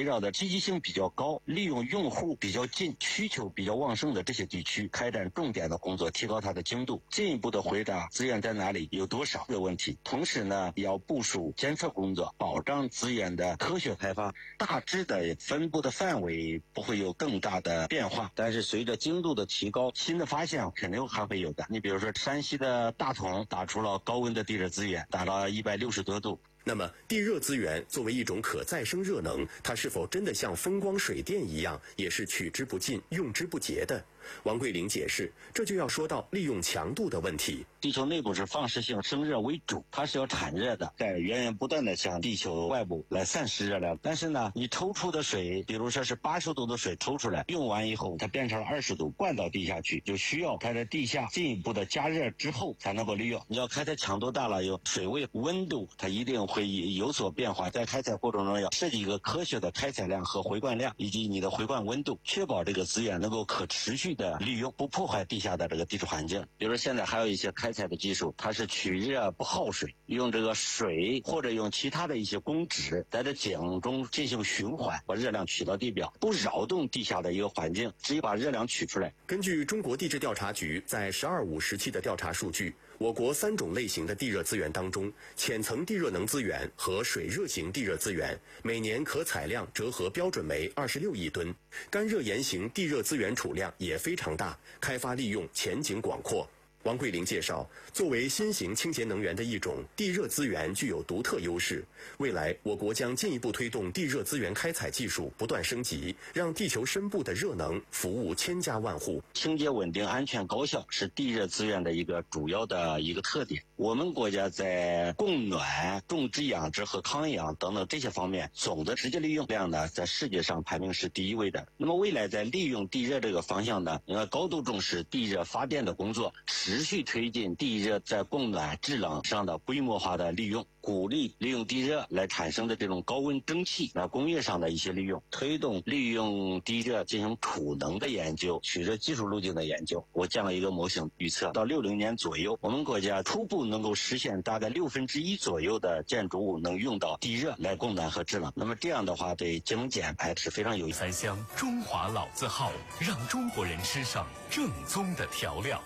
绕的积极性比较高，利用用户比较近、需求比较旺盛的这些地区开展重点的工作，提高它的精度，进一步的回答资源在哪里、有多少的问题。同时呢，也要部署监测工作，保障资源的科学开发。大致的分布的范围不会有更大的变化，但是随着精度的提高，新的发现肯定还会有的。你比如说山西的大同打出了高温的地热资源，达到160多度。 那么地热资源作为一种可再生热能，它是否真的像风光水电一样，也是取之不尽、用之不竭的？王桂林解释，这就要说到利用强度的问题。 地球内部是放射性生热为主，它是要产热的，在源源不断的向地球外部来散失热量。但是呢，你抽出的水，比如说是80度的水抽出来，用完以后它变成了20度，灌到地下去，就需要它在地下进一步的加热之后才能够利用。你要开采强度大了，有水位、温度，它一定会有所变化。在开采过程中要设计一个科学的开采量和回灌量，以及你的回灌温度，确保这个资源能够可持续的利用，不破坏地下的这个地质环境。比如说现在还有一些开采的技术，它是取热不耗水，用这个水或者用其他的一些公脂在这井中进行循环，把热量取到地表，不扰动地下的一个环境，直接把热量取出来。 根据中国地质调查局在“12·5”时期的调查数据，我国3种类型的地热资源当中，浅层地热能资源和水热型地热资源每年可采量折合标准为26亿吨，干热岩型地热资源储量也非常大，开发利用前景广阔。王桂林介绍，作为新型清洁能源的一种，地热资源具有独特优势。未来，我国将进一步推动地热资源开采技术不断升级，让地球深部的热能服务千家万户。 清洁稳定、安全高效是地热资源的一个主要的一个特点。我们国家在供暖、种植养殖和抗氧等等这些方面，总的直接利用量呢，在世界上排名是第1位的。那么未来在利用地热这个方向呢，高度重视地热发电的工作，持续推进地热在供暖、制冷上的规模化的利用，鼓励利用地热来产生的这种高温蒸汽工业上的一些利用，推动利用地热进行储能的研究、取热技术路径的研究。我建了一个模型预测，到60年左右，我们国家初步能够实现大概1/6左右的建筑物能用到地热来供暖和制冷。那么这样的话，对节能减排是非常有益。 3香中华老字号，让中国人吃上正宗的调料。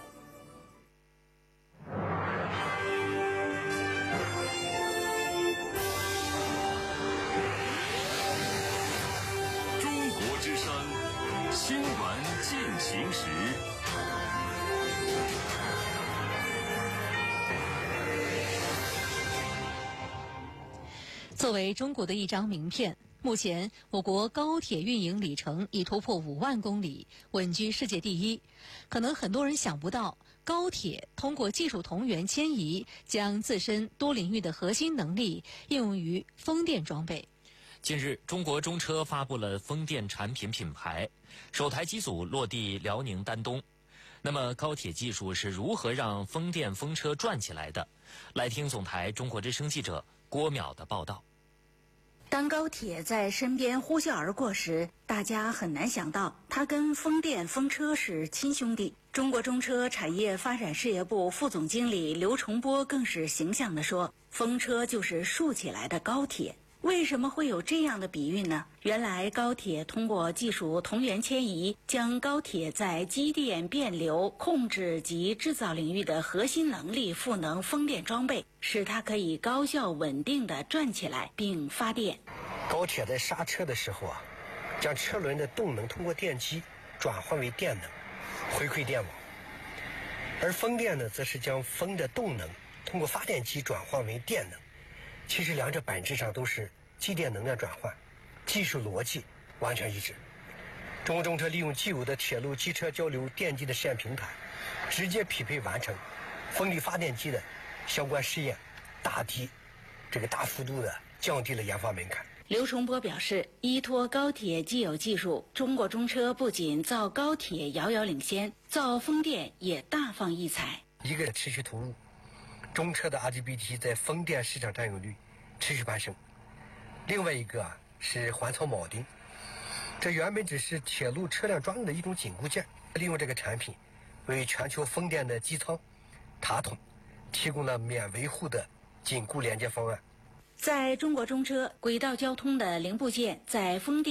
中国之声，新闻进行时。 作为中国的一张名片，目前我国高铁运营里程已突破5万公里，稳居世界第1。可能很多人想不到，高铁通过技术同源迁移，将自身多领域的核心能力应用于风电装备。 近日，中国中车发布了风电产品品牌，首台机组落地辽宁丹东。那么高铁技术是如何让风电风车转起来的？来听总台中国之声记者郭淼的报道。 当高铁在身边呼啸而过时，大家很难想到它跟风电风车是亲兄弟。中国中车产业发展事业部副总经理刘崇波更是形象地说，风车就是竖起来的高铁。为什么会有这样的比喻呢？原来高铁通过技术同源迁移，将高铁在机电、变流、控制及制造领域的核心能力赋能风电装备，使它可以高效稳定地转起来并发电。 高铁在刹车的时候将车轮的动能通过电机转换为电能，回馈电网；而风电呢，则是将风的动能通过发电机转换为电能。其实两者本质上都是机电能量转换，技术逻辑完全一致。中国中车利用既有的铁路机车交流电机的试验平台，直接匹配完成风力发电机的相关试验，大幅度的降低了研发门槛。 刘崇波表示，依托高铁既有技术，中国中车不仅造高铁遥遥领先，造风电也大放异彩。 一个持续投入，中车的 IGBT 在风电市场占有率持续攀升；另外一个是环槽铆钉，这原本只是铁路车辆装用的一种紧固件，利用这个产品为全球风电的机舱、塔筒提供了免维护的紧固连接方案。 在中国中车，轨道交通的零部件在风电